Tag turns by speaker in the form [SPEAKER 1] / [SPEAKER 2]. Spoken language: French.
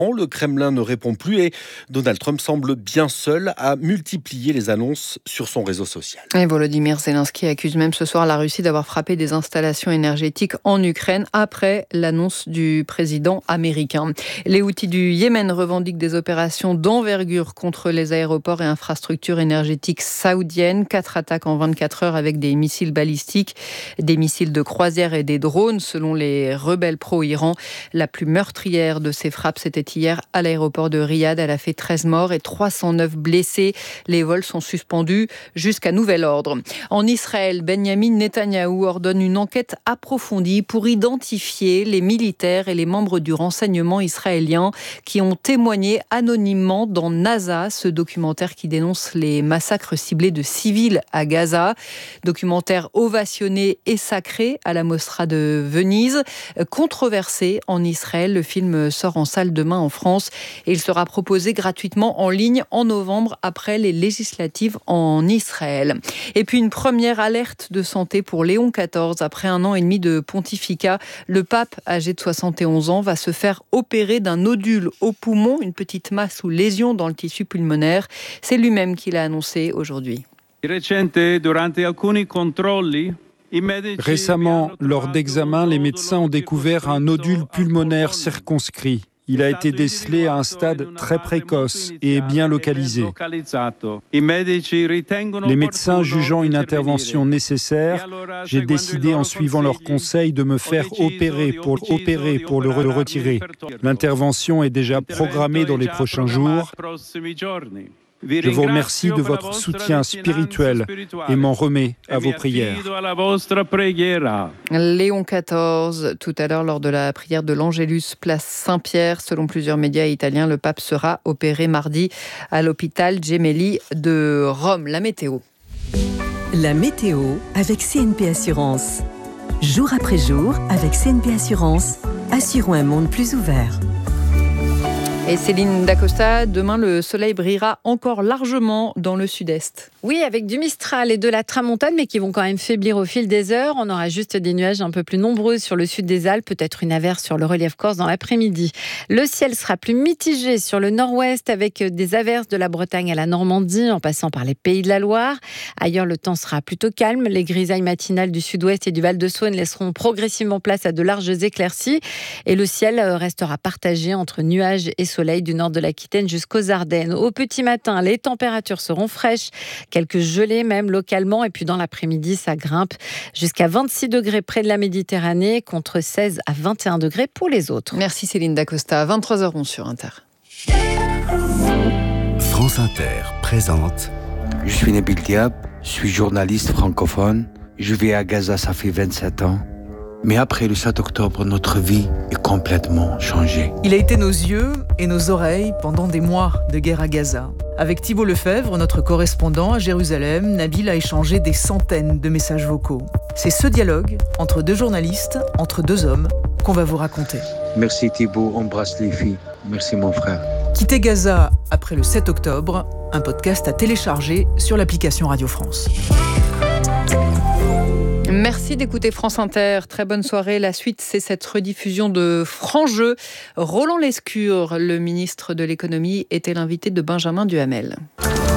[SPEAKER 1] Le Kremlin ne répond plus et Donald Trump semble bien seul à multiplier les annonces sur son réseau social.
[SPEAKER 2] Et Volodymyr Zelensky accuse même ce soir la Russie d'avoir frappé des installations énergétiques en Ukraine après l'annonce du président américain. Les Houthis du Yémen revendiquent des opérations d'envergure contre les aéroports et infrastructures énergétiques saoudiennes. 4 attaques en 24 heures avec des missiles balistiques, des missiles de croisière et des drones selon les rebelles pro-Iran. La plus meurtrière de ces frappes, c'était hier à l'aéroport de Riyad. Elle a fait 13 morts et 309 blessés. Les vols sont suspendus jusqu'à nouvel ordre. En Israël, Benyamin Netanyahou ordonne une enquête approfondie pour identifier les militaires et les membres du renseignement israélien qui ont témoigné anonymement dans NASA, ce documentaire qui dénonce les massacres ciblés de civils à Gaza. Documentaire ovationné et sacré à la Mostra de Venise. Controversé en Israël, le film sort en salle demain en France et il sera proposé gratuitement en ligne en novembre après les législatives en Israël. Et puis une première alerte de santé pour Léon XIV. Après 1 an et demi de pontificat, le pape âgé de 71 ans va se faire opérer d'un nodule au poumon, une petite masse ou lésion dans le tissu pulmonaire. C'est lui-même qui l'a annoncé aujourd'hui.
[SPEAKER 3] Récemment, lors d'examens, les médecins ont découvert un nodule pulmonaire circonscrit. Il a été décelé à un stade très précoce et est bien localisé. Les médecins jugeant une intervention nécessaire, j'ai décidé en suivant leurs conseils de me faire opérer pour le retirer. L'intervention est déjà programmée dans les prochains jours. Je vous remercie de votre soutien spirituel et m'en remets à vos prières.
[SPEAKER 2] Léon XIV, tout à l'heure lors de la prière de l'Angélus, place Saint-Pierre. Selon plusieurs médias italiens, le pape sera opéré mardi à l'hôpital Gemelli de Rome. La météo.
[SPEAKER 4] La météo avec CNP Assurance. Jour après jour, avec CNP Assurance, assurons un monde plus ouvert.
[SPEAKER 2] Et Céline Dacosta, demain le soleil brillera encore largement dans le sud-est.
[SPEAKER 5] Oui, avec du Mistral et de la Tramontane, mais qui vont quand même faiblir au fil des heures. On aura juste des nuages un peu plus nombreux sur le sud des Alpes, peut-être une averse sur le relief corse dans l'après-midi. Le ciel sera plus mitigé sur le nord-ouest avec des averses de la Bretagne à la Normandie, en passant par les Pays de la Loire. Ailleurs, le temps sera plutôt calme. Les grisailles matinales du sud-ouest et du Val-de-Saône laisseront progressivement place à de larges éclaircies. Et le ciel restera partagé entre nuages et soleil du nord de l'Aquitaine jusqu'aux Ardennes. Au petit matin, les températures seront fraîches, quelques gelées même localement, et puis dans l'après-midi, ça grimpe jusqu'à 26 degrés près de la Méditerranée, contre 16 à 21 degrés pour les autres.
[SPEAKER 2] Merci Céline Dacosta, 23h11 sur Inter.
[SPEAKER 6] France Inter présente.
[SPEAKER 7] Je suis Nabil Diab, je suis journaliste francophone, je vis à Gaza, ça fait 27 ans. Mais après le 7 octobre, notre vie est complètement changée.
[SPEAKER 8] Il a été nos yeux et nos oreilles pendant des mois de guerre à Gaza. Avec Thibault Lefebvre, notre correspondant à Jérusalem, Nabil a échangé des centaines de messages vocaux. C'est ce dialogue entre deux journalistes, entre deux hommes, qu'on va vous raconter.
[SPEAKER 7] Merci Thibault, embrasse les filles. Merci mon frère.
[SPEAKER 8] Quitter Gaza après le 7 octobre, un podcast à télécharger sur l'application Radio France.
[SPEAKER 2] Merci d'écouter France Inter. Très bonne soirée. La suite, c'est cette rediffusion de Franc Jeu. Roland Lescure, le ministre de l'économie, était l'invité de Benjamin Duhamel.